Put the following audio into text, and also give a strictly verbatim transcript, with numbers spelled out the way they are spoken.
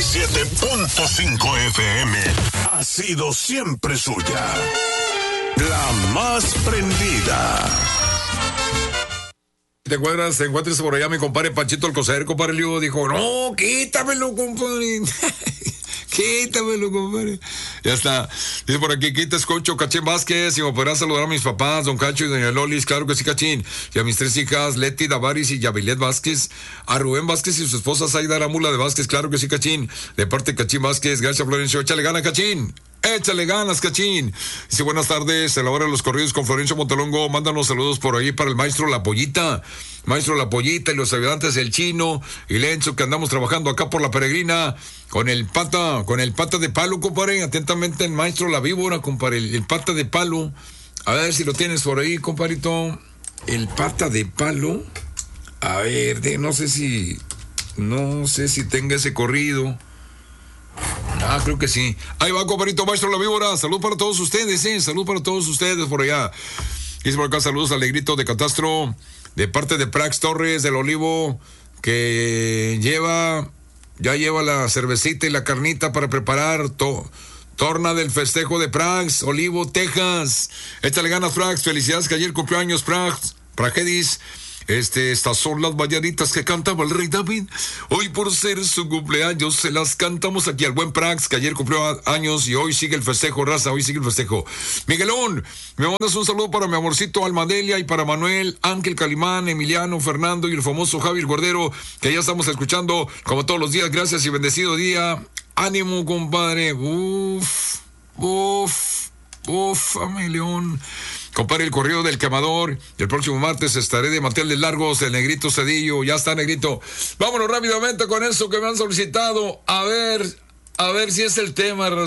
siete punto cinco F M ha sido siempre suya. La más prendida. ¿Te acuerdas? Te encuentres por allá mi compadre Panchito Alcocer, compadre Leo, dijo, no, quítamelo, compadre. Quítamelo, compadre. Ya está. Dice por aquí, quitas Concho Cachín Vázquez, y me podrás saludar a mis papás, don Cacho y doña Lolis, claro que sí, Cachín. Y a mis tres hijas, Leti Davaris y Yavilet Vázquez. A Rubén Vázquez y su esposa Zaida Aramula de Vázquez, claro que sí, Cachín. De parte de Cachín Vázquez, gracias Florencio, échale gana, Cachín. Échale ganas, Cachín. Dice, buenas tardes, a la hora de los corridos con Florencio Montelongo, mándanos saludos por ahí para el maestro La Pollita, maestro La Pollita y los ayudantes del Chino y Lenzo, que andamos trabajando acá por la Peregrina, con el pata, con el pata de palo, compadre, atentamente el maestro La Víbora, compadre, el, el pata de palo, a ver si lo tienes por ahí, compadrito, el pata de palo, a ver, de, no sé si, no sé si tenga ese corrido. Ah, creo que sí. Ahí va, compadrito maestro La Víbora. Salud para todos ustedes, eh. Salud para todos ustedes por allá. Y por acá saludos al Negrito de Catastro, de parte de Prax Torres del Olivo, que lleva, ya lleva la cervecita y la carnita para preparar to, torna del festejo de Prax, Olivo, Texas. Échale ganas, Prax. Felicidades que ayer cumplió años, Prax. Pragedis. Este, estas son las mañanitas que cantaba el rey David. Hoy por ser su cumpleaños se las cantamos aquí al buen Prax, que ayer cumplió años y hoy sigue el festejo, raza, hoy sigue el festejo. Miguelón, me mandas un saludo para mi amorcito Almadelia y para Manuel, Ángel Calimán, Emiliano, Fernando y el famoso Javier Gordero, que ya estamos escuchando como todos los días. Gracias y bendecido día. Ánimo, compadre. Uf, uf, uf, Emilión. Compadre, el corrido del quemador. El próximo martes estaré de Mantel de Largos, el Negrito Cedillo. Ya está, Negrito. Vámonos rápidamente con eso que me han solicitado. A ver, a ver si es el tema.